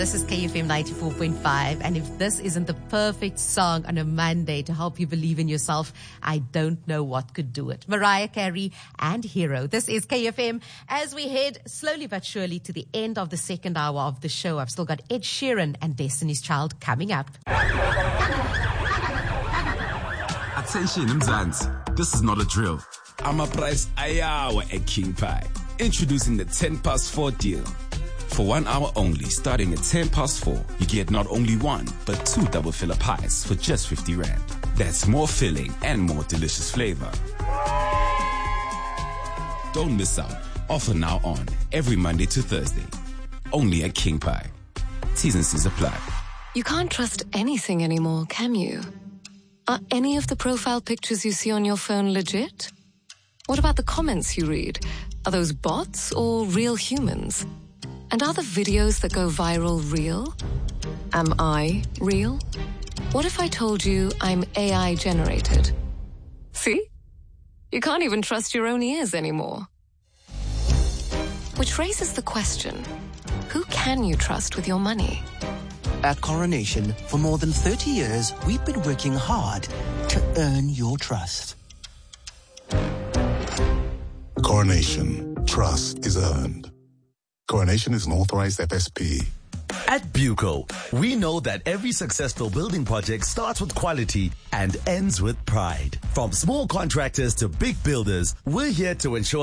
This is KFM 94.5, and if this isn't the perfect song on a Monday to help you believe in yourself, I don't know what could do it. Mariah Carey and Hero. This is KFM as we head slowly but surely to the end of the second hour of the show. I've still got Ed Sheeran and Destiny's Child coming up. Attention, Mzansi. This is not a drill. I'm a price ayawa at King Pie. Introducing the 10 past 4 deal. For 1 hour only, starting at 10 past 4, you get not only one, but 2 double filler pies for just 50 Rand. That's more filling and more delicious flavor. Don't miss out. Offer now on every Monday to Thursday. Only at King Pie. T's and C's apply. You can't trust anything anymore, can you? Are any of the profile pictures you see on your phone legit? What about the comments you read? Are those bots or real humans? And are the videos that go viral real? Am I real? What if I told you I'm AI generated? See? You can't even trust your own ears anymore. Which raises the question, who can you trust with your money? At Coronation, for more than 30 years, we've been working hard to earn your trust. Coronation. Trust is earned. Coronation is an authorized FSP. At Buco, we know that every successful building project starts with quality and ends with pride. From small contractors to big builders, we're here to ensure